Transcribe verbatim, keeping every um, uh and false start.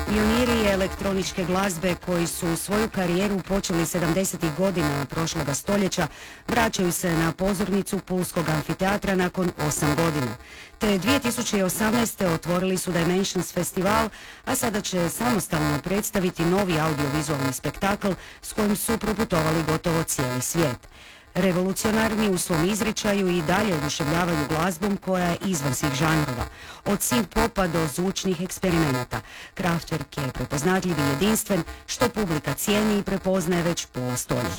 Pioniri elektroničke glazbe koji su svoju karijeru počeli sedamdesetih godina prošloga stoljeća vraćaju se na pozornicu Pulskog amfiteatra nakon osam godina. Te dvije tisuće osamnaeste. otvorili su Dimensions festival, a sada će samostalno predstaviti novi audiovizualni spektakl s kojim su proputovali gotovo cijeli svijet. Revolucionarni u svom izričaju i dalje oduševljavaju glazbom koja je izvan svih žanrova. Od synth-popa do zvučnih eksperimenata. Kraftwerk je prepoznatljiv i jedinstven, što publika cijeni i prepoznaje već pola stoljeća.